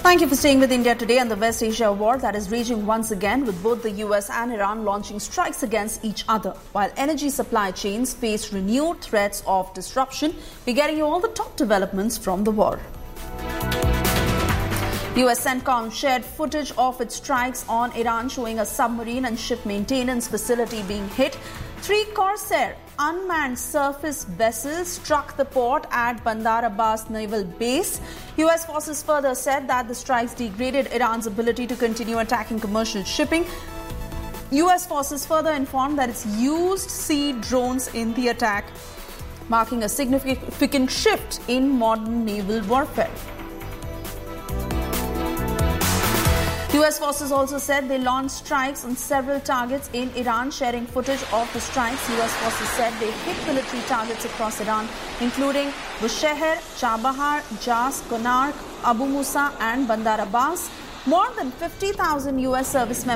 Thank you for staying with India Today. And the West Asia war that is raging once again, with both the US and Iran launching strikes against each other. While energy supply chains face renewed threats of disruption, we're getting you all the top developments from the war. US CENTCOM shared footage of its strikes on Iran, showing a submarine and ship maintenance facility being hit. 3 Corsair unmanned surface vessels struck the port at Bandar Abbas Naval Base. US forces further said that the strikes degraded Iran's ability to continue attacking commercial shipping. US forces further informed that it's used sea drones in the attack, marking a significant shift in modern naval warfare. US forces also said they launched strikes on several targets in Iran, sharing footage of the strikes. US forces said they hit military targets across Iran, including Bushehr, Chabahar, Jas, Konark, Abu Musa and Bandar Abbas. More than 50,000 US service members